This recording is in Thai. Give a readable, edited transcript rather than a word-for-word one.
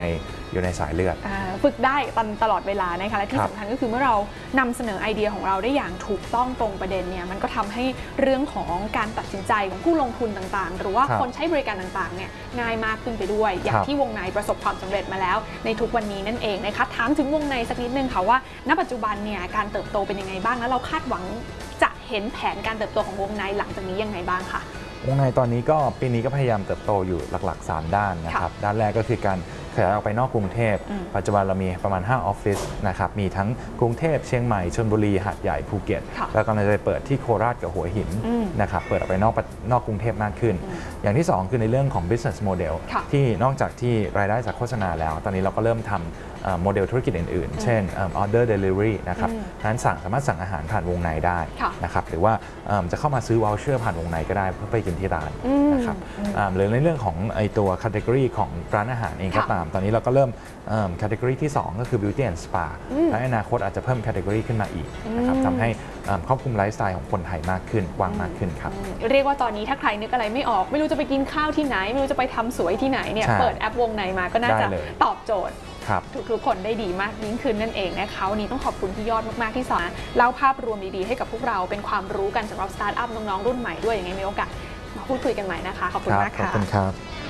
อยู่ในสายเลือดฝึกได้ตลอดเวลานะคะและที่สำคัญก็คือเมื่อเรานำเสนอไอเดียของเราได้อย่างถูกต้องตรงประเด็นเนี่ยมันก็ทำให้เรื่องของการตัดสินใจของผู้ลงทุนต่างๆหรือว่าคนใช้บริการต่างๆเนี่ยง่ายมากขึ้นไปด้วยอย่างที่วงในประสบความสำเร็จมาแล้วในทุกวันนี้นั่นเองนะคะถามถึงวงในสักนิดนึงค่ะว่าณปัจจุบันเนี่ยการเติบโตเป็นยังไงบ้างแล้วเราคาดหวังจะเห็นแผนการเติบโตของวงในหลังจากนี้ยังไงบ้างคะวงในตอนนี้ก็ปีนี้ก็พยายามเติบโตอยู่หลักๆ3ด้านนะครับด้านแรกก็คือการขยายออกไปนอกกรุงเทพปัจจุบันเรามีประมาณ5ออฟฟิศนะครับมีทั้งกรุงเทพเชียงใหม่ชลบุรีหาดใหญ่ภูเก็ตแล้วก็จะไปเปิดที่โคราชกับหัวหินนะครับเปิดออกไปนอกกรุงเทพมากขึ้นอย่างที่2คือในเรื่องของ business model ที่นอกจากที่รายได้จากโฆษณาแล้วตอนนี้เราก็เริ่มทำโมเดลธุรกิจอื่นๆเช่น order delivery นะครับนั้นสามารถสั่งอาหารผ่านวงในได้นะครับหรือว่าจะเข้ามาซื้อ voucher ผ่านวงในก็ได้เพื่อไปกินที่ร้านนะครับหรือในเรื่องของไอตัว category ของร้านอาหารเองก็ตามตอนนี้เราก็เริ่มcategory ที่2ก็คือ beauty and spa และอนาคตอาจจะเพิ่ม category ขึ้นมาอีกนะครับทำให้ครอบคลุมไลฟ์สไตล์ของคนไทยมากขึ้นกว้างมากขึ้นครับเรียกว่าตอนนี้ถ้าใครนึกอะไรไม่ออกไม่รู้จะไปกินข้าวที่ไหนไม่รู้จะไปทำสวยที่ไหนเนี่ยเปิดแอปวงในมาก็น่าจะตอบโจทย์ทุกคนได้ดีมากยิ่งขึ้นนั่นเองนะคะวันนี้ต้องขอบคุณพี่ยอดมากๆที่สอนเล่าภาพรวมดีๆให้กับพวกเราเป็นความรู้กันสำหรับสตาร์ทอัพน้องๆรุ่นใหม่ด้วยอย่างไงมีโอกาสมาพูดคุยกันใหม่นะคะขอบคุณมากค่ะขอบคุณครับ